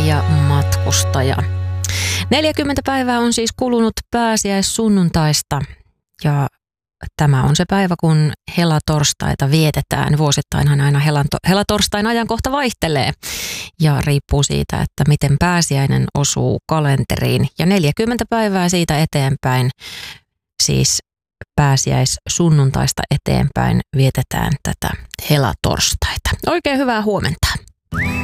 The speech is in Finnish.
ja matkustaja. 40 päivää on siis kulunut pääsiäissunnuntaista ja tämä on se päivä, kun helatorstaita vietetään. Vuosittainhan aina helatorstain ajankohta vaihtelee ja riippuu siitä, että miten pääsiäinen osuu kalenteriin. Ja 40 päivää siitä eteenpäin, siis pääsiäissunnuntaista eteenpäin, vietetään tätä helatorstaita. Oikein hyvää huomenta.